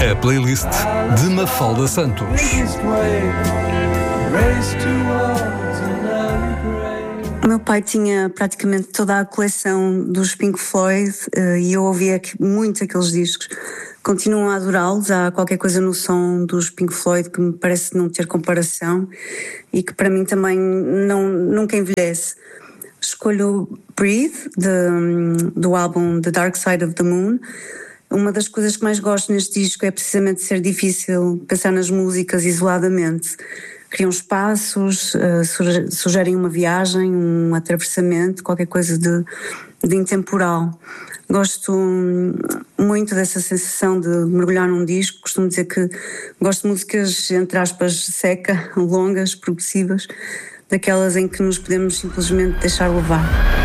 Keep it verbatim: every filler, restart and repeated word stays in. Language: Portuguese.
A playlist de Mafalda Santos. O meu pai tinha praticamente toda a coleção dos Pink Floyd e eu ouvia muito aqueles discos. Continuo a adorá-los, há qualquer coisa no som dos Pink Floyd que me parece não ter comparação e que para mim também não, nunca envelhece. Escolho Breathe, de, do álbum The Dark Side of the Moon. Uma das coisas que mais gosto neste disco é precisamente ser difícil pensar nas músicas isoladamente. Criam espaços, uh, sugerem uma viagem, um atravessamento, qualquer coisa de, de intemporal. Gosto muito dessa sensação de mergulhar num disco. Costumo dizer que gosto de músicas, entre aspas, seca, longas, progressivas, daquelas em que nos podemos simplesmente deixar levar.